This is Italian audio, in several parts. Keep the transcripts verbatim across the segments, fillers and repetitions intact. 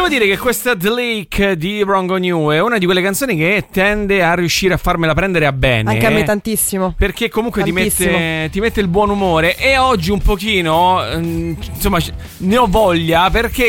dire che questa The Lake di Wrong on You è una di quelle canzoni che tende a riuscire a farmela prendere a bene. Anche a me tantissimo. Perché comunque ti Tantissimo. mette, ti mette il buon umore. E oggi un pochino, mm, insomma, ne ho voglia perché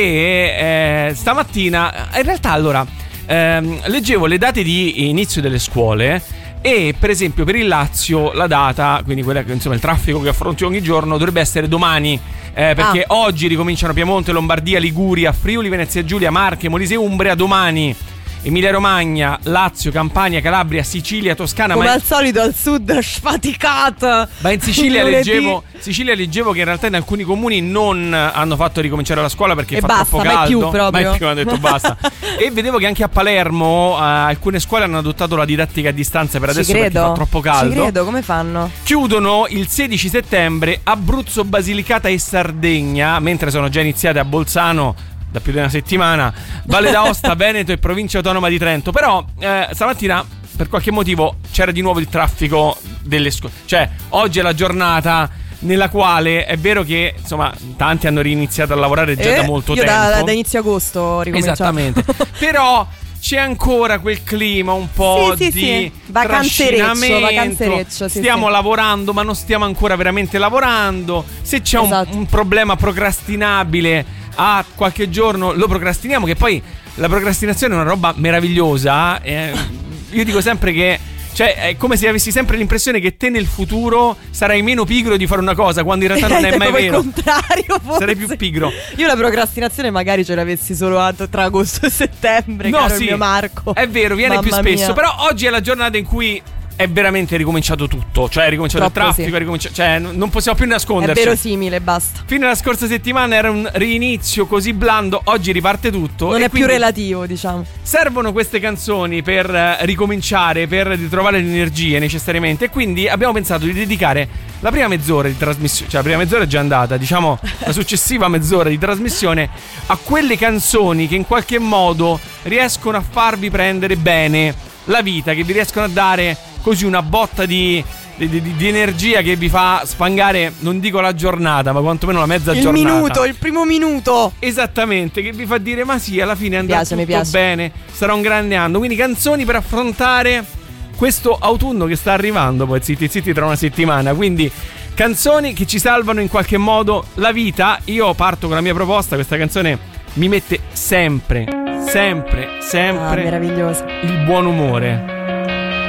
eh, stamattina, in realtà allora, ehm, leggevo le date di inizio delle scuole. E per esempio per il Lazio la data, quindi quella che insomma il traffico che affronti ogni giorno, dovrebbe essere domani, eh, perché ah. oggi ricominciano Piemonte, Lombardia, Liguria, Friuli, Venezia Giulia, Marche, Molise e Umbria. Domani Emilia Romagna, Lazio, Campania, Calabria, Sicilia, Toscana. Come ma al solito al sud sfaticata. Ma in Sicilia leggevo Sicilia leggevo che in realtà in alcuni comuni non hanno fatto ricominciare la scuola perché e fa basta, troppo caldo. mai più proprio. Mai più, hanno detto basta. E vedevo che anche a Palermo uh, alcune scuole hanno adottato la didattica a distanza per Ci adesso credo. perché fa troppo caldo. Ci credo, come fanno? Chiudono il sedici settembre Abruzzo, Basilicata e Sardegna, mentre sono già iniziate a Bolzano da più di una settimana, Valle d'Aosta, Veneto e Provincia Autonoma di Trento. Però eh, stamattina per qualche motivo c'era di nuovo il traffico delle scuole. Cioè oggi è la giornata nella quale è vero che insomma tanti hanno riniziato a lavorare già eh, da molto io tempo. da, da inizio agosto ho ricominciato. Esattamente. Però c'è ancora quel clima un po' sì, sì, di sì. Vacanzereccio, vacanzereccio, sì, stiamo sì. lavorando ma non stiamo ancora veramente lavorando. Se c'è esatto. un, un problema procrastinabile a qualche giorno lo procrastiniamo, che poi la procrastinazione è una roba meravigliosa. eh, Io dico sempre che cioè è come se avessi sempre l'impressione che te nel futuro sarai meno pigro di fare una cosa, quando in realtà non è mai vero. Al contrario, forse. Sarai più pigro. Io la procrastinazione magari ce l'avessi solo a- tra agosto e settembre. No, caro sì, il mio Marco. è vero, viene Mamma più spesso mia. Però oggi è la giornata in cui è veramente ricominciato tutto. Cioè è ricominciato Troppo, il traffico, sì. è ricominciato, cioè n- non possiamo più nasconderci. È verosimile, basta. Fino alla scorsa settimana era un rinizio così blando, oggi riparte tutto. Non e è più quindi relativo, diciamo. servono queste canzoni per eh, ricominciare, per ritrovare le energie necessariamente. E quindi abbiamo pensato di dedicare la prima mezz'ora di trasmissione, cioè la prima mezz'ora è già andata, diciamo la successiva mezz'ora di trasmissione, a quelle canzoni che in qualche modo riescono a farvi prendere bene la vita, che vi riescono a dare così una botta di, di, di, di energia che vi fa spangare, non dico la giornata, ma quantomeno la mezza Il giornata. minuto, il primo minuto. Esattamente, che vi fa dire ma sì, alla fine è andato piace, mi tutto piace. bene, sarà un grande anno. Quindi canzoni per affrontare questo autunno che sta arrivando poi zitti zitti tra una settimana. Quindi canzoni che ci salvano in qualche modo la vita. Io parto con la mia proposta. Questa canzone mi mette sempre, sempre, sempre Ah, meravigliosa. il buon umore.